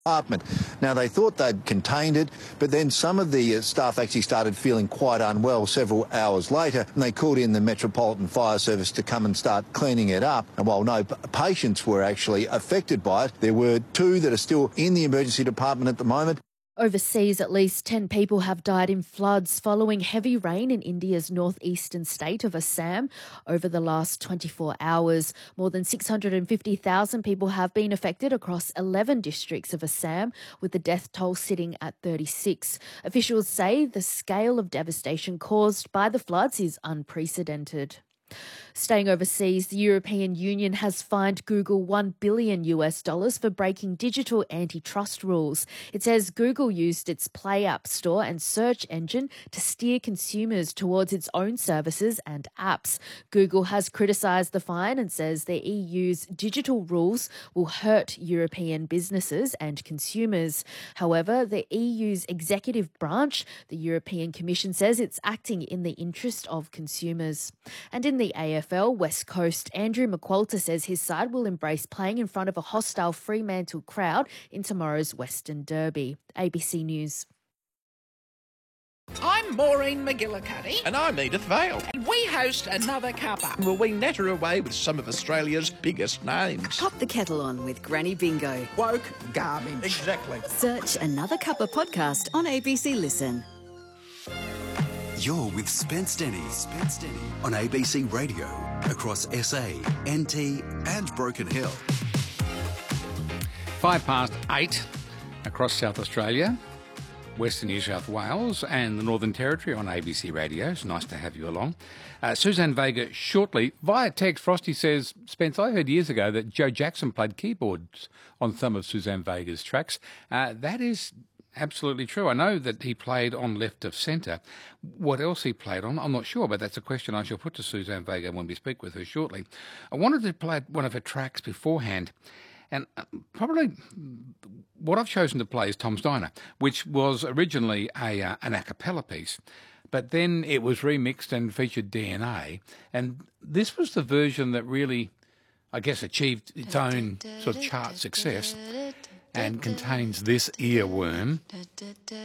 apartment. Now, they thought they'd contained it, but then some of the staff actually started feeling quite unwell several hours later, and they called in the Metropolitan Fire Service to come and start cleaning it up. And while no patients were actually affected by it, there were 2 that are still in the emergency department at the moment. Overseas, at least 10 people have died in floods following heavy rain in India's northeastern state of Assam over the last 24 hours. More than 650,000 people have been affected across 11 districts of Assam, with the death toll sitting at 36. Officials say the scale of devastation caused by the floods is unprecedented. Staying overseas, the European Union has fined Google $1 billion for breaking digital antitrust rules. It says Google used its Play App Store and search engine to steer consumers towards its own services and apps. Google has criticised the fine and says the EU's digital rules will hurt European businesses and consumers. However, the EU's executive branch, the European Commission, says it's acting in the interest of consumers. And in the AFL West Coast, Andrew McQualter says his side will embrace playing in front of a hostile Fremantle crowd in tomorrow's Western Derby. ABC News. I'm Maureen McGillicuddy. And I'm Edith Vale. And we host Another Cuppa. Will we natter away with some of Australia's biggest names? Pop the kettle on with Granny Bingo. Woke garbage. Exactly. Search Another Cuppa podcast on ABC Listen. You're with Spence Denny on ABC Radio across SA, NT and Broken Hill. 8:05 across South Australia, Western New South Wales and the Northern Territory on ABC Radio. It's nice to have you along. Suzanne Vega shortly. Via text, Frosty says, Spence, I heard years ago that Joe Jackson played keyboards on some of Suzanne Vega's tracks. That is absolutely true. I know that he played on Left of Centre. What else he played on, I'm not sure, but that's a question I shall put to Suzanne Vega when we speak with her shortly. I wanted to play one of her tracks beforehand, and probably what I've chosen to play is Tom's Diner, which was originally an a cappella piece, but then it was remixed and featured DNA, and this was the version that really, I guess, achieved its own sort of chart success and contains this earworm.